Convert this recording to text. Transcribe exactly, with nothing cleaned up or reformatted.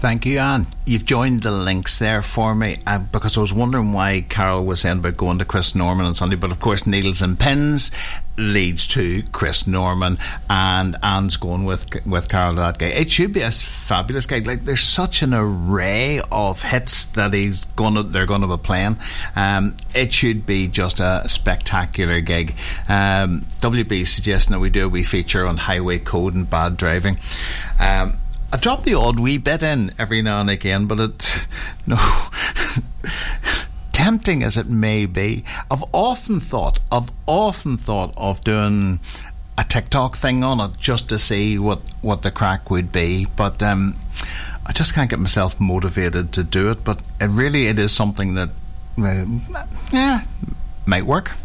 Thank you, Anne. You've joined the links there for me uh, because I was wondering why Carol was saying about going to Chris Norman on Sunday, but of course Needles and Pins leads to Chris Norman, and Anne's going with with Carol to that gig. It should be a fabulous gig. Like, there's such an array of hits that he's gonna they're going to be playing. Um, it should be just a spectacular gig. Um, W B suggesting that we do a wee feature on highway code and bad driving. Um, I drop the odd wee bit in every now and again, but it, no, tempting as it may be, I've often thought, I've often thought of doing a TikTok thing on it just to see what, what the crack would be, but um, I just can't get myself motivated to do it. But it really, it is something that, uh, yeah, might work.